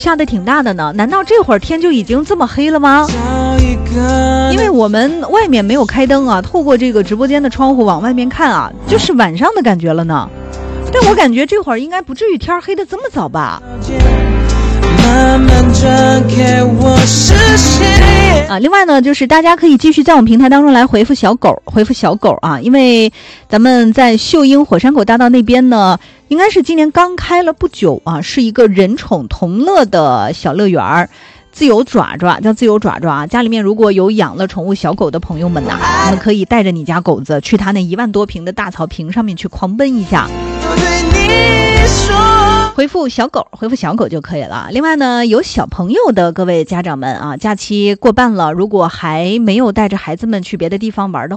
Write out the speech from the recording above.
下的挺大的呢，难道这会儿天就已经这么黑了吗？因为我们外面没有开灯啊，透过这个直播间的窗户往外面看啊，就是晚上的感觉了呢。但我感觉这会儿应该不至于天黑的这么早吧。另外呢，就是大家可以继续在我们平台当中来回复小狗啊，因为咱们在秀英火山口大道那边呢，应该是今年刚开了不久啊，是一个人宠同乐的小乐园，自由爪爪叫自由爪爪啊。家里面如果有养了宠物小狗的朋友们呐，你们可以带着你家狗子去它那1万多平的大草坪上面去狂奔一下。回复小狗就可以了。另外呢，有小朋友的各位家长们啊，假期过半了，如果还没有带着孩子们去别的地方玩的